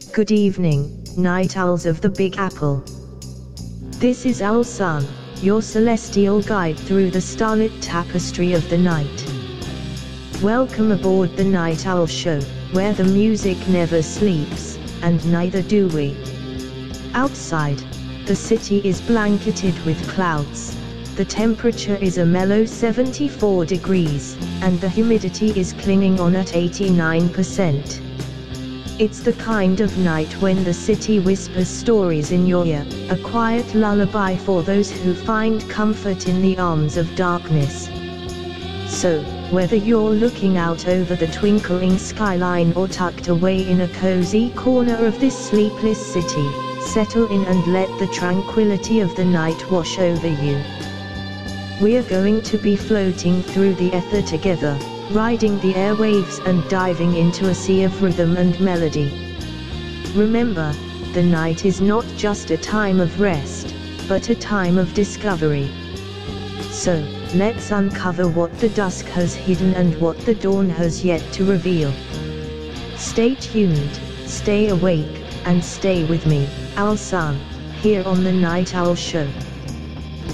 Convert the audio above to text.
Good evening, night owls of the Big Apple. This is Owl Sun, your celestial guide through the starlit tapestry of the night. Welcome aboard the Night Owl Show, where the music never sleeps, and neither do we. Outside, the city is blanketed with clouds. The temperature is a mellow 74 degrees, and the humidity is clinging on at 89%. It's the kind of night when the city whispers stories in your ear, a quiet lullaby for those who find comfort in the arms of darkness. So, whether you're looking out over the twinkling skyline or tucked away in a cozy corner of this sleepless city, settle in and let the tranquility of the night wash over you. We're going to be floating through the ether together, riding the airwaves and diving into a sea of rhythm and melody. Remember, the night is not just a time of rest, but a time of discovery. So, let's uncover what the dusk has hidden and what the dawn has yet to reveal. Stay tuned, stay awake, and stay with me, Owl Sun, here on the Night Owl Show.